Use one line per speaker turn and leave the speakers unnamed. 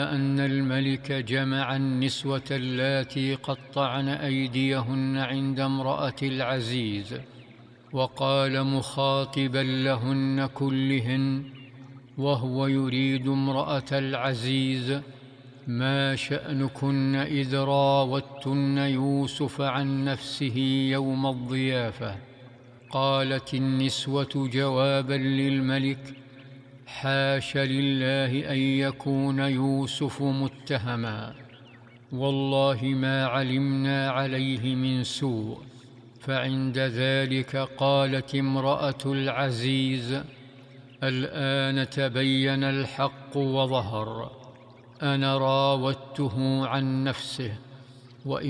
أن الملك جمع النسوة اللاتي قطعن أيديهن عند امرأة العزيز، وقال مخاطبا لهن كلهن وهو يريد امرأة العزيز: ما شأنكن إذ راوتن يوسف عن نفسه يوم الضيافة؟ قالت النسوة جوابا للملك: حاش لله أن يكون يوسف متهما، والله ما علمنا عليه من سوء. فعند ذلك قالت امرأة العزيز: الآن تبين الحق وظهر، أنا راودته عن نفسه